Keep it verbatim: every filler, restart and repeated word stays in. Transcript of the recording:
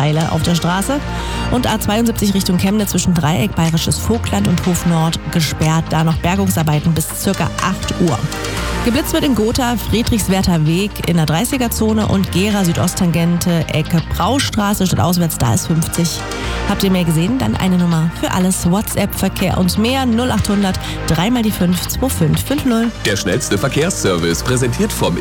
Teile auf der Straße. Und A zweiundsiebzig Richtung Chemnitz zwischen Dreieck, Bayerisches Vogtland und Hof Nord gesperrt. Da noch Bergungsarbeiten bis ca. acht Uhr. Geblitzt wird in Gotha, Friedrichswerther Weg in der dreißiger-Zone und Gera Südosttangente, Ecke Braustraße statt auswärts, da ist fünfzig. Habt ihr mehr gesehen? Dann eine Nummer für alles. WhatsApp, Verkehr und mehr null achthundert drei mal die fünf zwei fünf fünf null. Der schnellste Verkehrsservice, präsentiert vom